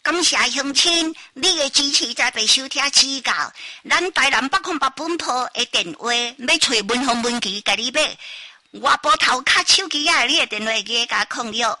感谢乡亲，你的支持才被收听指教。咱台南808本铺的电话，要找文宏文琪，甲你买。我拨头卡手机啊，你的电话机甲控了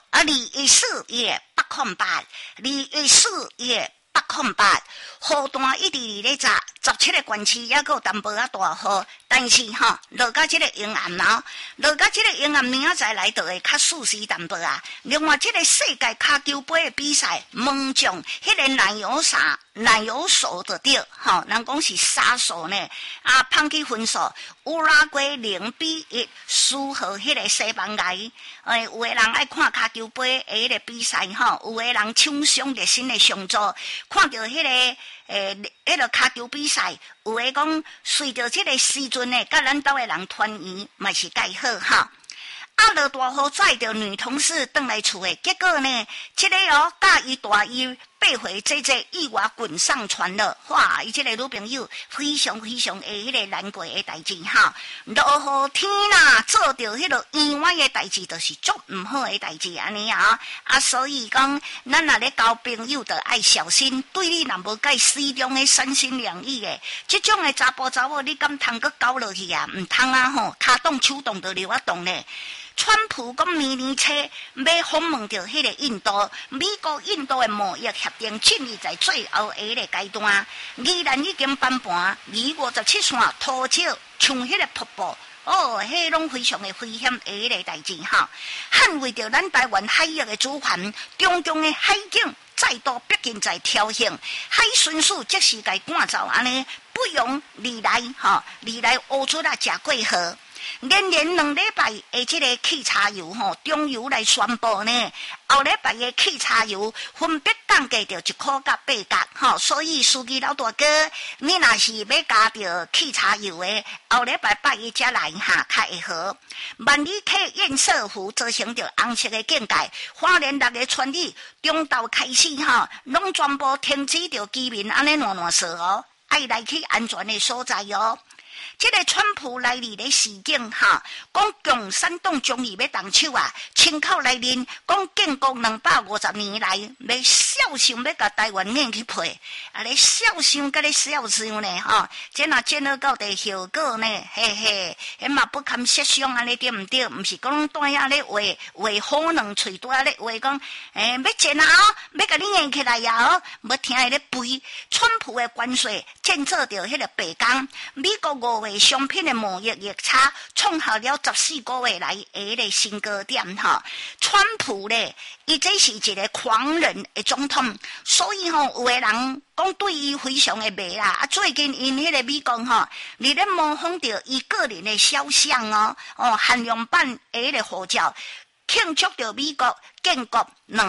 214-808，214-808。雨弹一直咧砸，17个县市还有淡薄仔大雨，但是落到这个阴暗咯，落到这个阴暗明仔载来就会较舒适淡薄啊。另外，这个世界骹球杯的比赛，猛将迄个奶油手的对，人讲是杀手呢，捧起分数，乌拉圭0-1输予迄个西班牙。有的人爱看骹球杯的迄个比赛有的人抢上热心的上座，看到迄个迄个骹球比赛，有诶讲随着这个时阵呢，甲咱兜诶人团圆，嘛是介好落大雨载着女同事转来厝诶，结果呢，这个甲伊大姨爬回这意外滚上船了，哇！伊这个女朋友非常的迄个难过诶代志落雨天啦，做着迄个意外诶代志，就是足毋好诶代志安尼所以讲，咱若咧交朋友，就爱小心。对你若无介适中诶三心两意诶，即种诶查甫查某，你敢通搁交落去啊？毋通骹动手动就留动呢。川普讲明年初要访问到迄个印度，美国印度的贸易协定进入在最后的迄个阶段，宜兰已经翻盘，257线土石像迄个瀑布，迄拢非常的危险的迄个代志捍卫着咱台湾海域的主权，中共的海警再度逼近在挑衅，海巡署即时该赶走安尼，不容你来乌出来食过河。连2礼拜的这个汽柴油中油来宣布呢，后礼拜的汽柴油分别降价着1块甲8角所以司机老大哥，你若是要加着汽柴油的，后礼拜8日才来较会好。万里溪堰塞湖造成着红色的警戒，花莲6个村里中昼开始拢全部停止着居民安尼乱说爱来去安全的所在这个川普来历的事件讲共产党终于要动手亲口来认讲建国250年来要孝心要甲台湾免去配咧孝心甲咧孝心呢这若见到到的效果呢迄嘛不堪设想安尼对毋对？毋是讲带遐咧话好两喙带咧话讲要见要甲你硬起来要听伊咧背川普的关税建造着迄个白宫美国5月商品的贸易逆差创下了14个月来的迄个新高点川普咧伊这是一个狂人的总统，所以有的人讲对伊非常的迷啦最近因迄个美国你咧模仿着伊个人的肖像限量版的迄个护照庆祝着美国建国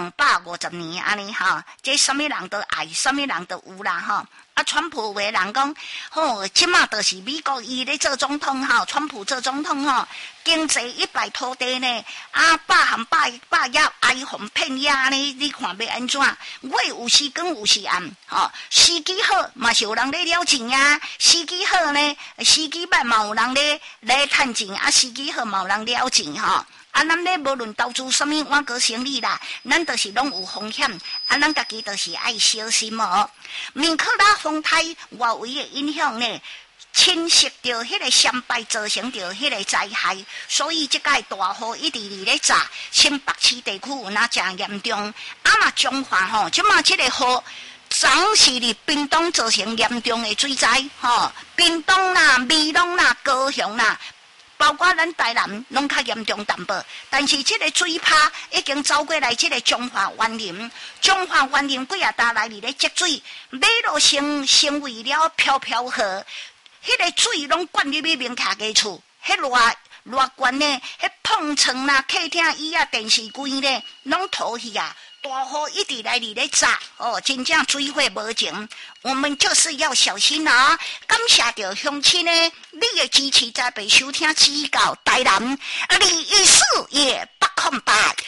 250年安尼这什么人都爱，什么人都有啦川普的人讲即马就是美国伊咧做总统川普做总统经济一败涂地呢百业哀鸿遍野呢，你看要安怎？我有时光有时暗时机好嘛是有人咧了钱时机好呢，时机歹嘛有人咧趁钱时机好嘛有人了钱咱咧无论投资什么碗糕生意啦，咱都是拢有风险咱家己都是爱小心米克拉风台外围的影响呢，侵蚀着迄个山败，造成着迄个灾害，所以即个大雨一直咧炸，新北市地区有那真严重嘛中华即马即个雨总是伫屏东造成严重的水灾屏东啦、美浓啦、高雄啦。包括咱台南拢较严重淡薄，但是这个水泡已经走过来这个中华园林几啊大来咧积水，马路成为了飘飘河，迄个水拢灌入去民客家厝，迄偌悬呢，迄碰床啦、客厅椅电视柜呢，拢拖去大雨一直来咧炸真正水火无情，我们就是要小心感谢着乡亲呢，你的支持才被收听指教台南214-808